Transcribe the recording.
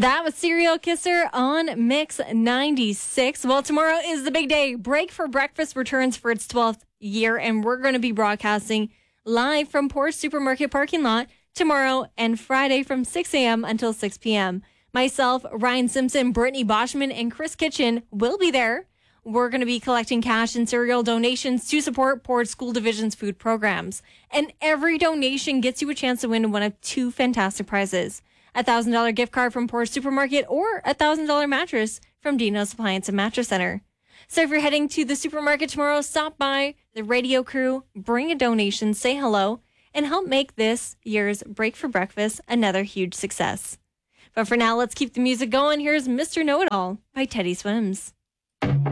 That was Serial Kisser on Mix 96. Well, tomorrow is the big day. Break for Breakfast returns for its 12th year, and we're going to be broadcasting live from Porsche Supermarket parking lot tomorrow and Friday from 6 a.m. until 6 p.m. Myself, Ryan Simpson, Brittany Boschman, and Chris Kitchen will be there. We're going to be collecting cash and cereal donations to support Porsche School Division's food programs. And every donation gets you a chance to win one of two fantastic prizes. A $1,000 gift card from Porsche Supermarket or a $1,000 mattress from Dino's Appliance and Mattress Center. So if you're heading to the supermarket tomorrow, stop by the radio crew, bring a donation, say hello, and help make this year's Break for Breakfast another huge success. But for now, let's keep the music going. Here's Mr. Know-It-All by Teddy Swims.